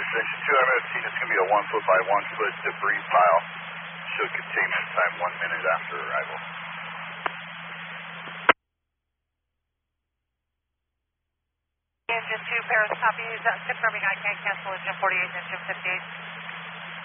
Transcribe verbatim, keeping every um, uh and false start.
Section two, I'm fifteen. It's going to be a one foot by one foot debris pile. Show containment time one minute after arrival. Engine two, Paris copy. Is that confirming I can't cancel engine forty-eight and engine fifty-eight?